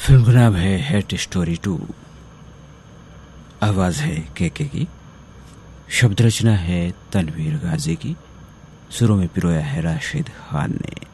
Film का नाम है हेट स्टोरी 2। आवाज है के की। शब्द रचना है तनवीर गाजी की। सुरों में पिरोया है राशिद खान ने।